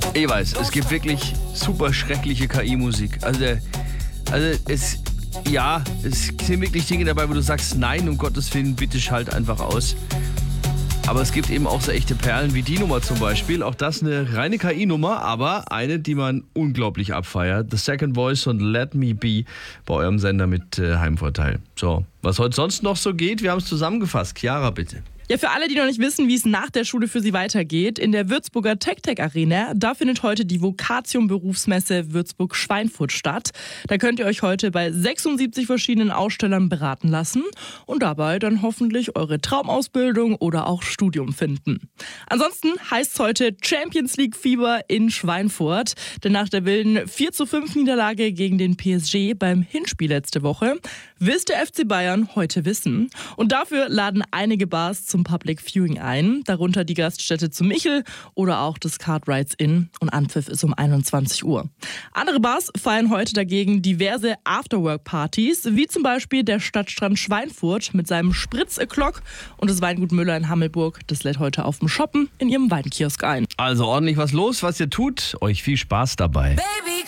Ich weiß, es gibt wirklich super schreckliche KI-Musik. Also es sind wirklich Dinge dabei, wo du sagst, nein, um Gottes Willen, bitte schalt einfach aus. Aber es gibt eben auch so echte Perlen wie die Nummer zum Beispiel. Auch das eine reine KI-Nummer, aber eine, die man unglaublich abfeiert. The Second Voice und Let Me Be bei eurem Sender mit Heimvorteil. So, was heute sonst noch so geht, wir haben es zusammengefasst. Chiara, bitte. Ja, für alle, die noch nicht wissen, wie es nach der Schule für sie weitergeht, in der Würzburger TechTech Arena, da findet heute die Vokatium-Berufsmesse Würzburg-Schweinfurt statt. Da könnt ihr euch heute bei 76 verschiedenen Ausstellern beraten lassen und dabei dann hoffentlich eure Traumausbildung oder auch Studium finden. Ansonsten heißt es heute Champions League Fieber in Schweinfurt, denn nach der wilden 4:5 Niederlage gegen den PSG beim Hinspiel letzte Woche will's der FC Bayern heute wissen. Und dafür laden einige Bars zum Public Viewing ein, darunter die Gaststätte zu Michel oder auch das Cartwrights Inn, und Anpfiff ist um 21 Uhr. Andere Bars feiern heute dagegen diverse Afterwork-Partys, wie zum Beispiel der Stadtstrand Schweinfurt mit seinem Spritz-O'Clock und das Weingut Müller in Hammelburg, das lädt heute auf dem Shoppen in ihrem Weinkiosk ein. Also ordentlich was los, was ihr tut. Euch viel Spaß dabei. Baby,